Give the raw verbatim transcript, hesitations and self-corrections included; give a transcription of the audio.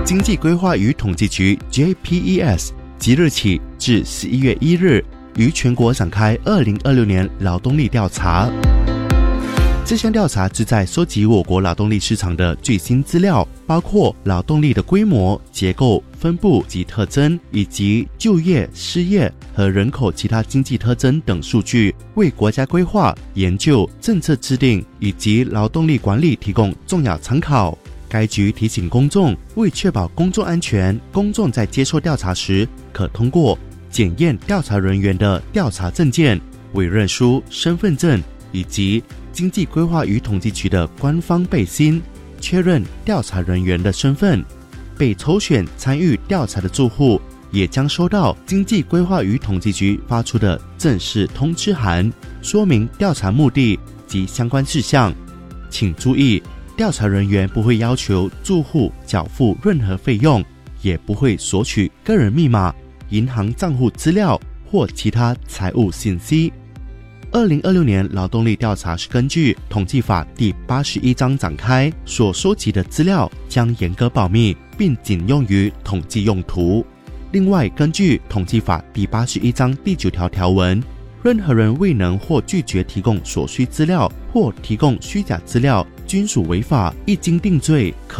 经济规划与统计局 J P E S 即日起至十一月一日于全国展开二零二六年劳动力调查。这项调查旨在收集我国劳动力市场的最新资料，包括劳动力的规模、结构、分布及特征，以及就业、失业和人口其他经济特征等数据，为国家规划、研究、政策制定以及劳动力管理提供重要参考。该局提醒公众，为确保公众安全，公众在接受调查时，可通过检验调查人员的调查证件、委任书、身份证以及经济规划与统计局的官方背心，确认调查人员的身份。被抽选参与调查的住户也将收到经济规划与统计局发出的正式通知函，说明调查目的及相关事项。请注意，调查人员不会要求住户缴付任何费用，也不会索取个人密码、银行账户资料或其他财务信息。二零二六年劳动力调查是根据统计法第八十一章展开，所收集的资料将严格保密，并仅用于统计用途。另外，根据统计法第八十一章第九条条文，任何人未能或拒绝提供所需资料或提供虚假资料，均属违法，一经定罪，可